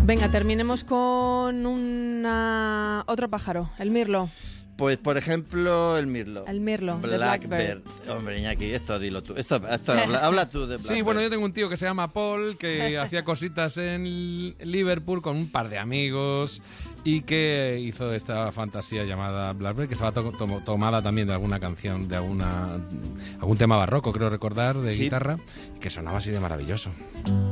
Venga, terminemos con otro pájaro, el mirlo. Pues, por ejemplo, el mirlo. El mirlo, de Blackbird. Hombre, Iñaki, esto dilo tú. Habla tú de Blackbird. Sí, bueno, yo tengo un tío que se llama Paul, que hacía cositas en Liverpool con un par de amigos y que hizo esta fantasía llamada Blackbird, que estaba tomada también de alguna canción, de algún tema barroco, creo recordar, de guitarra, que sonaba así de maravilloso.